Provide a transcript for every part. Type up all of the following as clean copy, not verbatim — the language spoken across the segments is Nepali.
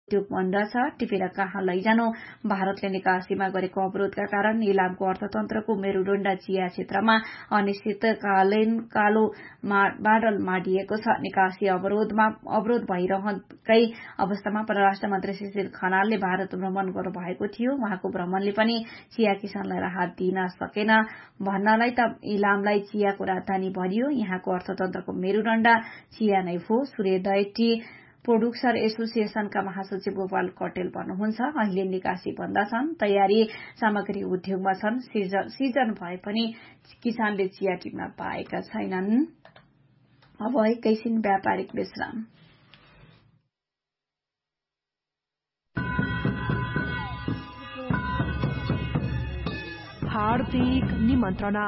उद्योग बन्द छ, टिपेर कहाँ लैजानु। भारतले निकासीमा गरेको अवरोधका कारण इलामको अर्थतन्त्रको मेरुदण्ड चिया क्षेत्रमा अनिश्चितकालीन कालो बादल माडिएको छ। निकासी अवरोध भइरहेकै अवस्थामा परराष्ट्र मन्त्री सुशील खनालले भारत भ्रमण गर्नुभएको थियो। उहाँको भ्रमणले पनि चिया किसानलाई राहत दिन सकेन। भन्नलाई त इलामलाई चियाको राजधानी भनियो, यहाँको अर्थतन्त्रको मेरुदण्ड चिया नै हो। सूर्योदय टी प्रोड्युसर एसोसिएशनका महासचिव गोपाल कटेल भन्नुहुन्छ, अहिले निकासी बन्द छन्, तयारी सामग्री उद्योगमा छन्, सिजन भए पनि किसानले चिया टिप्न पाएका छैनन्। अब एकैछिन व्यापारिक विश्राम। हार्दिक निमन्त्रणा।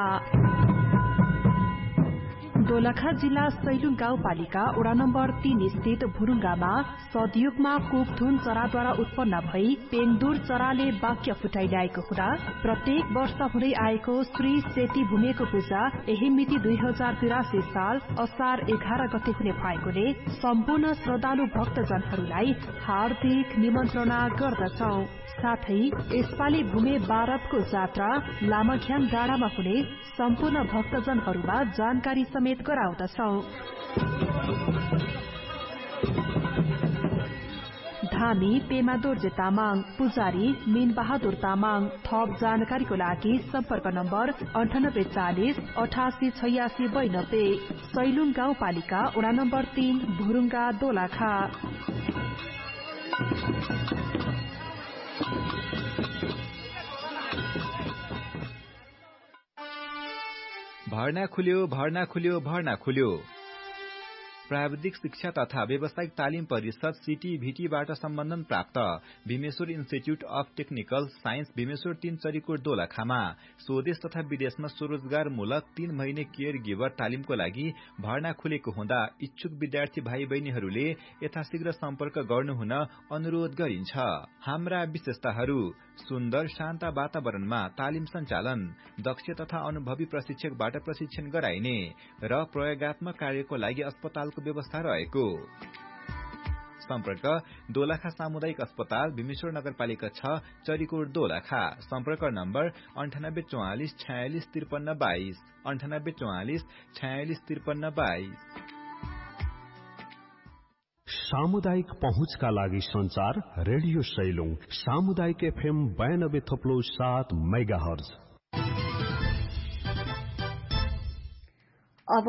दोलखा जिल्ला सैलुङ गाउँपालिका वडा नम्बर 3 स्थित भुरुङ्गामा सदयुगमा कुकथुन चराद्वारा उत्पन्न भई पेङदुर चराले वाक्य फुटाइल्याएको हुँदा प्रत्येक वर्ष हुँदै आएको श्री सेती भूमिको पूजा यही मिति 2083 साल असार 11 गते हुने भएकोले सम्पूर्ण श्रद्धालु भक्तजनहरूलाई हार्दिक निमन्त्रणा गर्दछौ। साथै यसपालि भूमे बारतको जात्रा लामाख्याङ डाँडामा हुने सम्पूर्ण भक्तजनहरूमा जानकारी समेत गराउँदछौ। धामी पेमा दोर्जे तामाङ, पुजारी मीन बहादुर तामाङ। थप जानकारीको लागि सम्पर्क नम्बर 9840 8886 92। सैलुङ गाउँपालिका वडा नम्बर 3 भुरुङ्गा दोलखा। भर्ना खुल्यो। प्राविधिक शिक्षा तथा व्यावसायिक तालिम परिषद सीटीभीटीबाट सम्बन्धन प्राप्त Bhimeshwar institute of technical science Bhimeshwar 3 Charikot दोलखामा स्वदेश तथा विदेशमा स्वरोजगारमूलक 3 महिने केयर गिभर तालिमको लागि भर्ना खुलेको हुँदा इच्छुक विद्यार्थी भाइ बहिनीहरूले यथाशीघ्र सम्पर्क गर्नुहुन अनुरोध गरिन्छ। हाम्रा विशेषताहरू: सुन्दर शान्त वातावरणमा तालिम सञ्चालन, दक्ष तथा अनुभवी प्रशिक्षकबाट प्रशिक्षण गराइने र प्रयोगात्मक कार्यको लागि अस्पतालको व्यवस्था रहेको। सम्पर्क: दोलखा सामुदायिक अस्पताल, भीमेश्वर नगरपालिका 6, चरीकोट दोलखा। सम्पर्क नम्बर 9844 46 53 22 9844 46 53 22। सामुदायिक पहुँचका लागि संचार रेडियो सैलुङ सामुदायिक एफएम 92.7 मेगाहर्ज। अब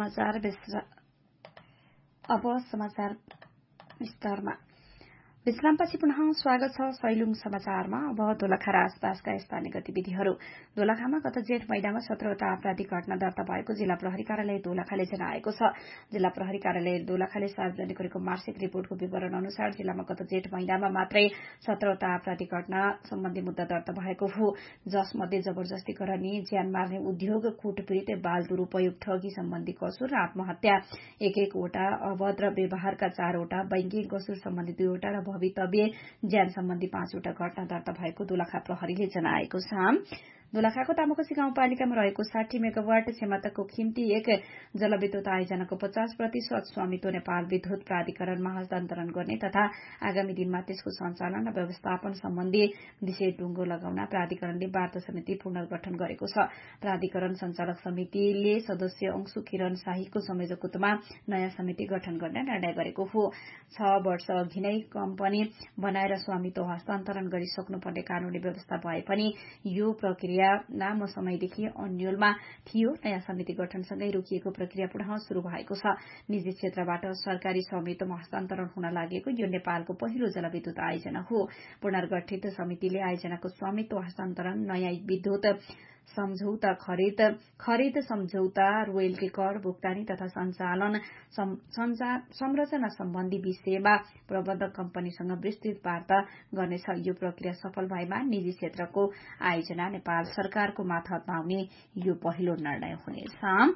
समाचार विस्तारमा। विश्रामपछि पुनः स्वागत छ सैलुङ समाचारमा। अब दोलखा र आसपासका स्थानीय गतिविधिहरू। दोलखामा गत जेठ महिनामा 17वटा आपराधिक घटना दर्ता भएको जिल्ला प्रहरी कार्यालय दोलखाले जनाएको छ। जिल्ला प्रहरी कार्यालय दोलखाले सार्वजनिक गरेको मासिक रिपोर्टको विवरण अनुसार जिल्लामा गत जेठ महिनामा मात्रै 17वटा आपराधिक घटना सम्बन्धी मुद्दा दर्ता भएको हो, जसमध्ये जबरजस्ती गराउने, ज्यान मार्ने उद्योग, कुटपीडित, बाल दुरूपयोग, ठगी सम्बन्धी कसुर र आत्महत्या 1-1वटा, अभद्र व्यवहारका 4वटा, बैंकिङ कसुर सम्बन्धी 2वटा र भवितव्य ज्यान सम्बन्धी 5वटा घटना दर्ता भएको दोलखा प्रहरीले जनाएको छ। दोलखाको तामाकोशी गाउँपालिकामा रहेको 60 मेगावाट क्षमताको खिम्ती 1 जलविद्युत आयोजनाको 50% स्वामित्व नेपाल विद्युत प्राधिकरणमा हस्तान्तरण गर्ने तथा आगामी दिनमा त्यसको सञ्चालन र व्यवस्थापन सम्बन्धी विषय टुङ्गो लगाउन प्राधिकरणले वार्ता समिति पुनर्गठन गरेको छ। प्राधिकरण सञ्चालक समितिले सदस्य अंशु किरण शाहीको संयोजकत्वमा नयाँ समिति गठन गर्ने निर्णय गरेको हो। 6 वर्ष अघि नै कम्पनी बनाएर स्वामित्व हस्तान्तरण गरिसक्नुपर्ने कानूनी व्यवस्था भए पनि यो प्रक्रिया लामो समयदेखि अन्यलमा थियो। नयाँ समिति गठनसँगै रोकिएको प्रक्रिया पुनः शुरू भएको छ। निजी क्षेत्रबाट सरकारी स्वामित्वमा हस्तान्तरण हुन लागेको यो नेपालको पहिलो जलविद्युत आयोजना हो। पुनर्गठित समितिले आयोजनाको स्वामित्व हस्तान्तरण, नयाँ विद्युत सम्झौता, खरिद सम्झौता, रोयल्टी कर भुक्तानी तथा सञ्चालन संरचना सम्बन्धी विषयमा प्रबन्धक कम्पनीसँग विस्तृत वार्ता गर्नेछ। यो प्रक्रिया सफल भएमा निजी क्षेत्रको आयोजना नेपाल सरकारको मातहतमा आउने यो पहिलो निर्णय हुनेछ।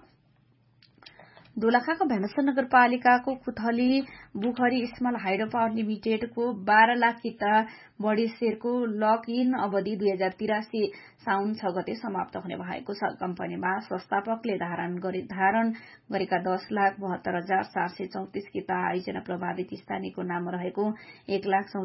दोलखाको भीमेश्वर नगरपालिकाको कुथली बुखरी स्मल हाइड्रो पावर लिमिटेडको 12 लाख किता बढी शेयरको लक इन अवधि 2083 साउन 6 गते समाप्त हुने भएको छ। कम्पनीमा संस्थापकले धारण गरेका 10,72,434 किता आयोजना प्रभावित स्थानीयको नाम रहेको 1,34,000